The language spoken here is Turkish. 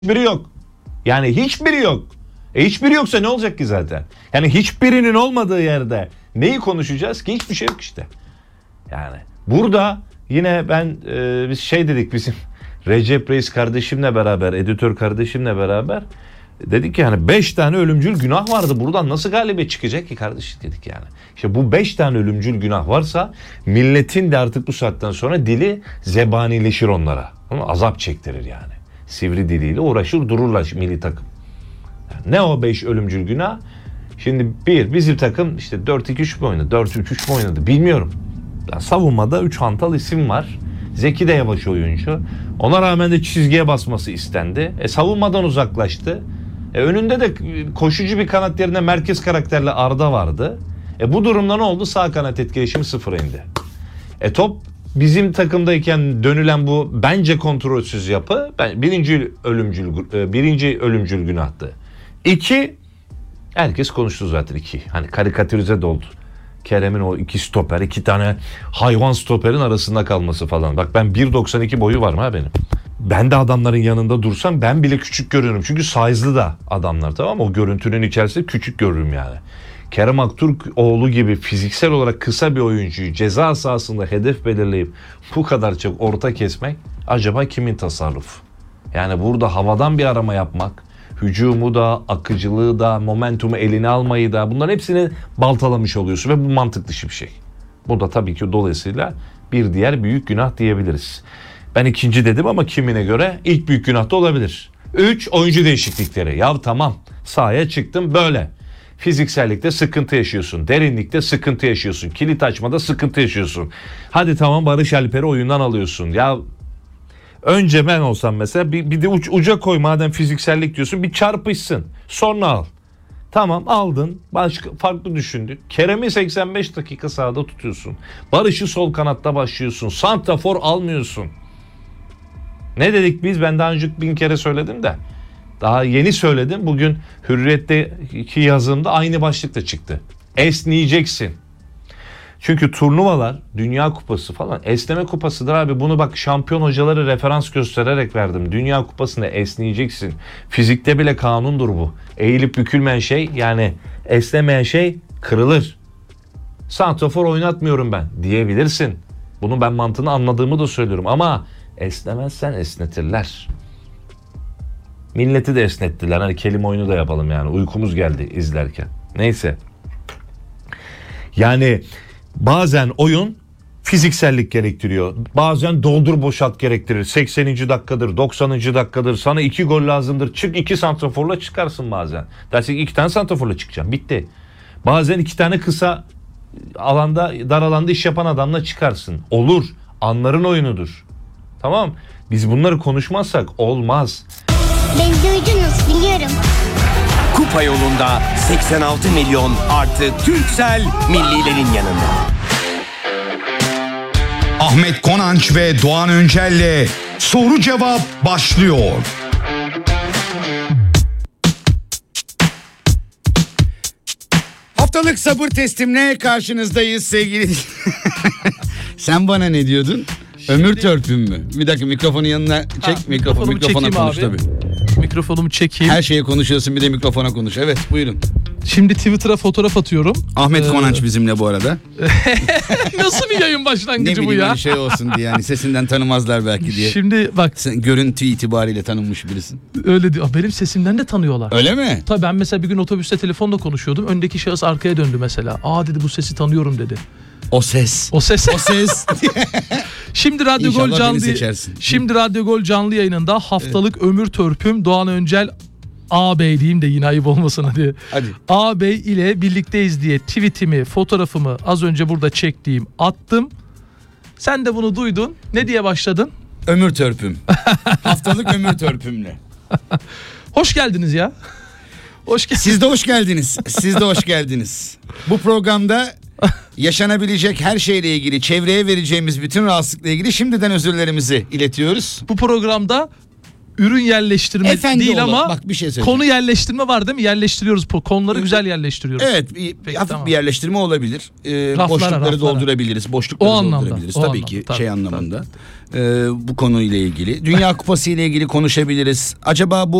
Hiçbiri yok. Yani hiçbiri yok. Hiçbiri yoksa ne olacak ki zaten? Yani hiçbirinin olmadığı yerde neyi konuşacağız ki? Hiçbir şey yok işte. Yani burada yine biz şey dedik, bizim Recep Reis kardeşimle beraber, editör kardeşimle beraber dedik ki hani 5 tane ölümcül günah vardı. Buradan nasıl galibiyet çıkacak ki kardeşim dedik yani. İşte bu 5 tane ölümcül günah varsa milletin de artık bu saatten sonra dili zebanileşir onlara. Ama azap çektirir yani. Sivri diliyle uğraşır dururlar milli takım. Yani ne o 5 ölümcül günah? Şimdi bizim takım işte 4-2-3 mü oynadı? 4-3-3 mü oynadı? Bilmiyorum. Yani savunmada 3 hantal isim var. Zeki de yavaş oyuncu. Ona rağmen de çizgiye basması istendi. Savunmadan uzaklaştı. Önünde de koşucu bir kanat yerine merkez karakterli Arda vardı. Bu durumda ne oldu? Sağ kanat etkileşimi sıfıra indi. Top bizim takımdayken dönülen bu bence kontrolsüz yapı birinci ölümcül günahtı. 2, herkes konuştu zaten 2. Hani karikatürize de oldu. Kerem'in o 2 stoper, 2 tane hayvan stoperin arasında kalması falan. Bak ben 1.92 boyu var mı ha benim? Ben de adamların yanında dursam ben bile küçük görünürüm. Çünkü size'lı da adamlar, tamam mı? O görüntünün içerisinde küçük görürüm yani. Kerem Aktürkoğlu gibi fiziksel olarak kısa bir oyuncuyu ceza sahasında hedef belirleyip bu kadar çok orta kesmek acaba kimin tasarrufu? Yani burada havadan bir arama yapmak, hücumu da, akıcılığı da, momentumu eline almayı da, bunların hepsini baltalamış oluyorsun ve bu mantık dışı bir şey. Bu da tabii ki dolayısıyla bir diğer büyük günah diyebiliriz. Ben ikinci dedim ama kimine göre ilk büyük günah da olabilir. 3, oyuncu değişiklikleri. Ya tamam, sahaya çıktım böyle. Fiziksellikte sıkıntı yaşıyorsun. Derinlikte sıkıntı yaşıyorsun. Kilit açmada sıkıntı yaşıyorsun. Hadi tamam, Barış Alper'i oyundan alıyorsun. Ya önce ben olsam mesela bir de uca koy, madem fiziksellik diyorsun, bir çarpışsın. Sonra al. Tamam, aldın. Farklı düşündün. Kerem'i 85 dakika sahada tutuyorsun. Barış'ı sol kanatta başlıyorsun. Santrafor almıyorsun. Ne dedik biz? Ben daha önce 1000 kere söyledim de. Daha yeni söyledim. Bugün Hürriyet'teki yazımda aynı başlıkta çıktı. Esneyeceksin. Çünkü turnuvalar, Dünya Kupası falan esneme kupasıdır abi. Bunu bak, şampiyon hocaları referans göstererek verdim. Dünya Kupası'nda esneyeceksin. Fizikte bile kanundur bu. Eğilip bükülmeyen şey, yani esnemeyen şey kırılır. Santrafor oynatmıyorum ben diyebilirsin. Bunu ben mantığını anladığımı da söylüyorum ama esnemezsen esnetirler. Milleti de esnettiler. Hani kelime oyunu da yapalım yani. Uykumuz geldi izlerken. Neyse. Yani bazen oyun fiziksellik gerektiriyor. Bazen doldur boşalt gerektirir. 80. dakikadır, 90. dakikadır. Sana 2 gol lazımdır. Çık 2 santraforla çıkarsın bazen. Dersin 2 tane santraforla çıkacağım. Bitti. Bazen 2 tane kısa alanda, dar alanda iş yapan adamla çıkarsın. Olur. Anların oyunudur. Tamam. Biz bunları konuşmazsak olmaz. Beni duydunuz, biliyorum. Kupa yolunda 86 milyon artı Turkcell millilerin yanında. Ahmet Konanç ve Doğan Öncel'le soru cevap başlıyor. Haftalık sabır testimle karşınızdayız sevgili. Sen bana ne diyordun? Şimdi... Ömür törpüm mü? Bir dakika, mikrofonu yanına çek. Mikrofona konuş abi. Tabii. Mikrofonumu çekeyim. Her şeye konuşuyorsun, bir de mikrofona konuş. Evet, buyurun. Şimdi Twitter'a fotoğraf atıyorum. Ahmet Konanç bizimle bu arada. Nasıl bir yayın başlangıcı bu ya? Ne bileyim, şey olsun diye, yani sesinden tanımazlar belki diye. Şimdi bak. Sen görüntü itibariyle tanınmış birisin. Öyle diyor. Benim sesimden de tanıyorlar. Öyle mi? Tabii, ben mesela bir gün otobüste telefonla konuşuyordum. Öndeki şahıs arkaya döndü mesela. Aa dedi, bu sesi tanıyorum dedi. O ses. Şimdi Radyo Gol canlı yayınında haftalık Ömür Törpüm Doğan Öncel ağabey diyeyim de yine ayıp olmasın hadi. Ağabey ile birlikteyiz diye tweetimi, fotoğrafımı az önce burada çektiğim attım. Sen de bunu duydun. Ne diye başladın? Ömür Törpüm. Haftalık Ömür Törpümle. Hoş geldiniz ya. Siz de hoş geldiniz. Bu programda yaşanabilecek her şeyle ilgili, çevreye vereceğimiz bütün rahatsızlıkla ilgili şimdiden özürlerimizi iletiyoruz. Bu programda ürün yerleştirme değil ama bak, bir şey konu yerleştirme var değil mi? Yerleştiriyoruz. Konuları güzel yerleştiriyoruz. Evet, hafif bir yerleştirme olabilir. Boşlukları doldurabiliriz. Tabii ki şey anlamında. bu konuyla ilgili. Dünya Kupası ile ilgili konuşabiliriz. Acaba bu